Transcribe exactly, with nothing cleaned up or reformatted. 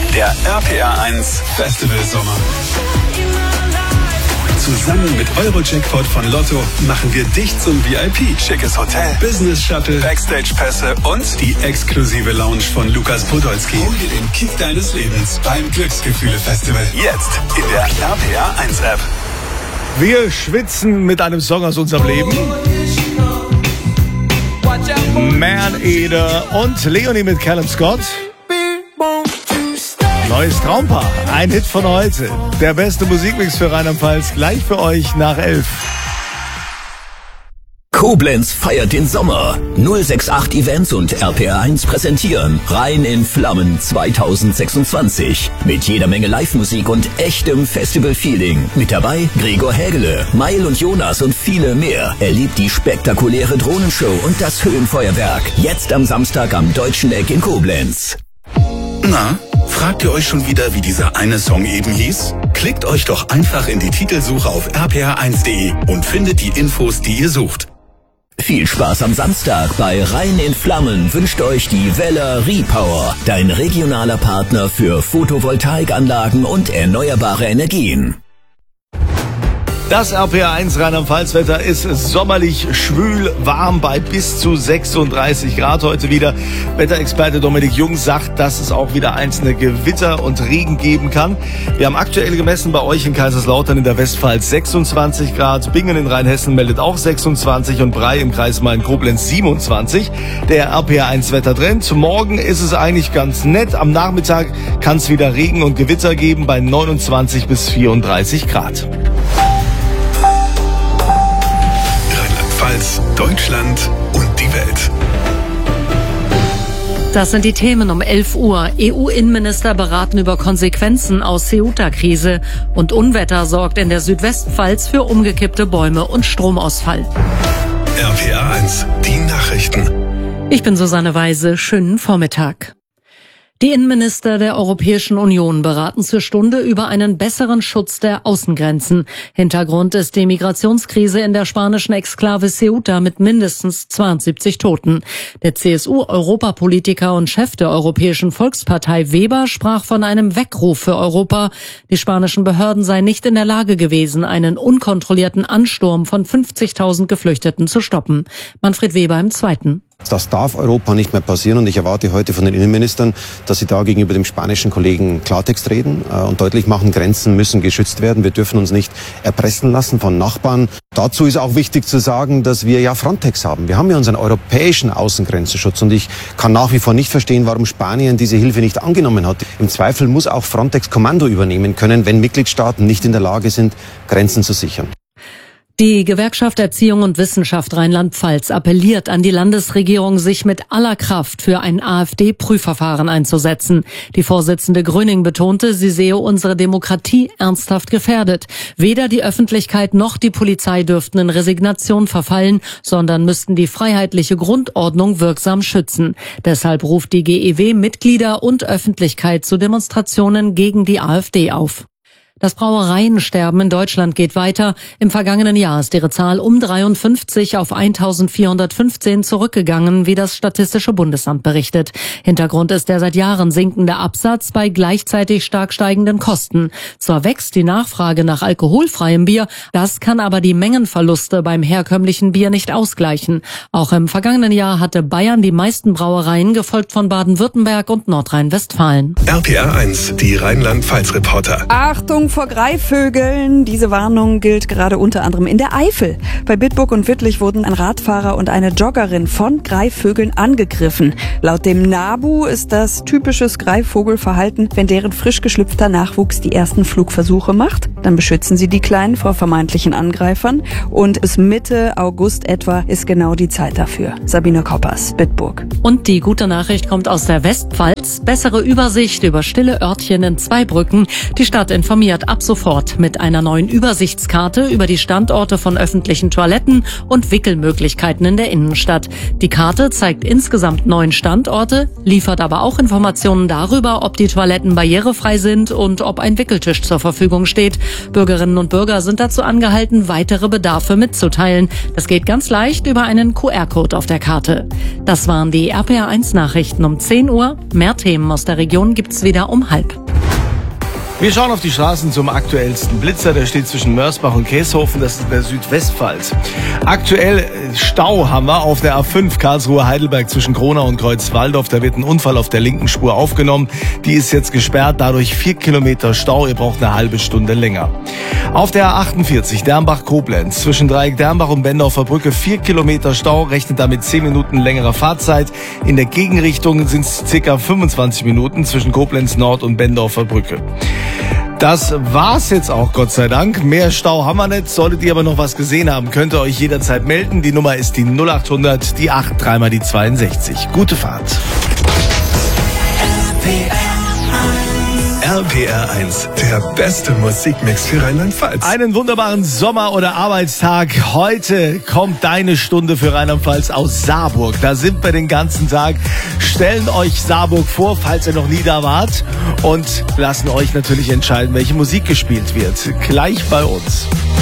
Der R P R eins Festival Sommer. Zusammen mit Euro-Jackpot von Lotto machen wir dich zum V I P. Schickes Hotel, Business Shuttle, Backstage-Pässe und die exklusive Lounge von Lukas Podolski. Hol dir den Kick deines Lebens beim Glücksgefühle-Festival. Jetzt in der R P R eins App. Wir schwitzen mit einem Song aus unserem Leben. Man Eater und Leonie mit Callum Scott. Neues Traumpaar, ein Hit von heute. Der beste Musikmix für Rheinland-Pfalz, gleich für euch nach elf. Koblenz feiert den Sommer. null sechs acht Events und R P R eins präsentieren Rhein in Flammen zwanzig sechsundzwanzig. Mit jeder Menge Live-Musik und echtem Festival-Feeling. Mit dabei Gregor Hägele, Meil und Jonas und viele mehr. Erlebt die spektakuläre Drohnenshow und das Höhenfeuerwerk. Jetzt am Samstag am Deutschen Eck in Koblenz. Na, fragt ihr euch schon wieder, wie dieser eine Song eben hieß? Klickt euch doch einfach in die Titelsuche auf r p r eins punkt d e und findet die Infos, die ihr sucht. Viel Spaß am Samstag bei Rhein in Flammen wünscht euch die Weller Repower, dein regionaler Partner für Photovoltaikanlagen und erneuerbare Energien. Das R P R eins Rheinland-Pfalz-Wetter ist sommerlich schwül, warm bei bis zu sechsunddreißig Grad heute wieder. Wetterexperte Dominik Jung sagt, dass es auch wieder einzelne Gewitter und Regen geben kann. Wir haben aktuell gemessen bei euch in Kaiserslautern in der Westpfalz sechsundzwanzig Grad, Bingen in Rheinhessen meldet auch sechsundzwanzig und Bray im Kreis Main-Koblenz siebenundzwanzig. Der R P R eins Wettertrend. Morgen ist es eigentlich ganz nett. Am Nachmittag kann es wieder Regen und Gewitter geben bei neunundzwanzig bis vierunddreißig Grad. Deutschland und die Welt. Das sind die Themen um elf Uhr. E U-Innenminister beraten über Konsequenzen aus Ceuta-Krise und Unwetter sorgt in der Südwestpfalz für umgekippte Bäume und Stromausfall. R P R eins, die Nachrichten. Ich bin Susanne Weise. Schönen Vormittag. Die Innenminister der Europäischen Union beraten zur Stunde über einen besseren Schutz der Außengrenzen. Hintergrund ist die Migrationskrise in der spanischen Exklave Ceuta mit mindestens zweiundsiebzig Toten. Der C S U-Europapolitiker und Chef der Europäischen Volkspartei Weber sprach von einem Weckruf für Europa. Die spanischen Behörden seien nicht in der Lage gewesen, einen unkontrollierten Ansturm von fünfzigtausend Geflüchteten zu stoppen. Manfred Weber im Zweiten. Das darf Europa nicht mehr passieren und ich erwarte heute von den Innenministern, dass sie da gegenüber dem spanischen Kollegen Klartext reden und deutlich machen, Grenzen müssen geschützt werden. Wir dürfen uns nicht erpressen lassen von Nachbarn. Dazu ist auch wichtig zu sagen, dass wir ja Frontex haben. Wir haben ja unseren europäischen Außengrenzenschutz und ich kann nach wie vor nicht verstehen, warum Spanien diese Hilfe nicht angenommen hat. Im Zweifel muss auch Frontex Kommando übernehmen können, wenn Mitgliedstaaten nicht in der Lage sind, Grenzen zu sichern. Die Gewerkschaft Erziehung und Wissenschaft Rheinland-Pfalz appelliert an die Landesregierung, sich mit aller Kraft für ein AfD-Prüfverfahren einzusetzen. Die Vorsitzende Gröning betonte, sie sehe unsere Demokratie ernsthaft gefährdet. Weder die Öffentlichkeit noch die Polizei dürften in Resignation verfallen, sondern müssten die freiheitliche Grundordnung wirksam schützen. Deshalb ruft die G E W Mitglieder und Öffentlichkeit zu Demonstrationen gegen die AfD auf. Das Brauereiensterben in Deutschland geht weiter. Im vergangenen Jahr ist ihre Zahl um dreiundfünfzig auf eintausendvierhundertfünfzehn zurückgegangen, wie das Statistische Bundesamt berichtet. Hintergrund ist der seit Jahren sinkende Absatz bei gleichzeitig stark steigenden Kosten. Zwar wächst die Nachfrage nach alkoholfreiem Bier, das kann aber die Mengenverluste beim herkömmlichen Bier nicht ausgleichen. Auch im vergangenen Jahr hatte Bayern die meisten Brauereien, gefolgt von Baden-Württemberg und Nordrhein-Westfalen. R P R eins, die Rheinland-Pfalz-Reporter. Achtung vor Greifvögeln. Diese Warnung gilt gerade unter anderem in der Eifel. Bei Bitburg und Wittlich wurden ein Radfahrer und eine Joggerin von Greifvögeln angegriffen. Laut dem NABU ist das typisches Greifvogelverhalten, wenn deren frisch geschlüpfter Nachwuchs die ersten Flugversuche macht. Dann beschützen sie die Kleinen vor vermeintlichen Angreifern. Und bis Mitte August etwa ist genau die Zeit dafür. Sabine Koppers, Bitburg. Und die gute Nachricht kommt aus der Westpfalz. Bessere Übersicht über stille Örtchen in Zweibrücken. Die Stadt informiert funktioniert ab sofort mit einer neuen Übersichtskarte über die Standorte von öffentlichen Toiletten und Wickelmöglichkeiten in der Innenstadt. Die Karte zeigt insgesamt neun Standorte, liefert aber auch Informationen darüber, ob die Toiletten barrierefrei sind und ob ein Wickeltisch zur Verfügung steht. Bürgerinnen und Bürger sind dazu angehalten, weitere Bedarfe mitzuteilen. Das geht ganz leicht über einen Q R-Code auf der Karte. Das waren die R P R eins Nachrichten um zehn Uhr. Mehr Themen aus der Region gibt's wieder um halb. Wir schauen auf die Straßen zum aktuellsten Blitzer. Der steht zwischen Mörsbach und Käshofen. Das ist in der Südwestpfalz. Aktuell Stau haben wir auf der A fünf Karlsruhe-Heidelberg zwischen Kronau und Kreuzwaldorf. Da wird ein Unfall auf der linken Spur aufgenommen. Die ist jetzt gesperrt. Dadurch vier Kilometer Stau. Ihr braucht eine halbe Stunde länger. Auf der A achtundvierzig Dernbach-Koblenz zwischen Dreieck Dernbach und Bendorfer Brücke vier Kilometer Stau. Rechnet damit zehn Minuten längerer Fahrzeit. In der Gegenrichtung sind es ca. fünfundzwanzig Minuten zwischen Koblenz Nord und Bendorfer Brücke. Das war's jetzt auch, Gott sei Dank. Mehr Stau haben wir nicht. Solltet ihr aber noch was gesehen haben, könnt ihr euch jederzeit melden. Die Nummer ist die null acht hundert, die acht, dreimal die zweiundsechzig. Gute Fahrt. R P R eins, der beste Musikmix für Rheinland-Pfalz. Einen wunderbaren Sommer- oder Arbeitstag. Heute kommt deine Stunde für Rheinland-Pfalz aus Saarburg. Da sind wir den ganzen Tag, stellen euch Saarburg vor, falls ihr noch nie da wart, und lassen euch natürlich entscheiden, welche Musik gespielt wird. Gleich bei uns.